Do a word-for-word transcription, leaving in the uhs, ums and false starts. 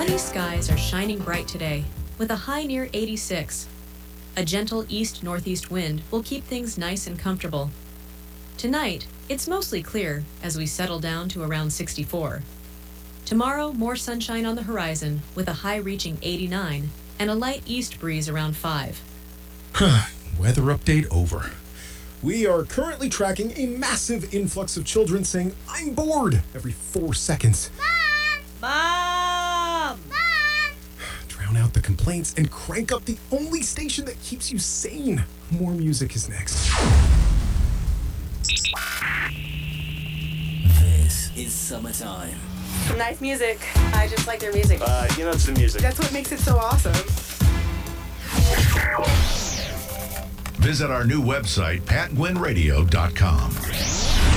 Sunny skies are shining bright today, with a high near eighty-six. A gentle east-northeast wind will keep things nice and comfortable. Tonight, it's mostly clear as we settle down to around sixty-four. Tomorrow, more sunshine on the horizon, with a high reaching eighty-nine, and a light east breeze around five. Weather update over. We are currently tracking a massive influx of children saying, "I'm bored," every four seconds. Mom! Mom! Mom! Drown out the complaints and crank up the only station that keeps you sane. More music is next. This is summertime. Nice music. I just like their music. Uh, you know, it's the music. That's what makes it so awesome. Visit our new website, pat gwynn radio dot com.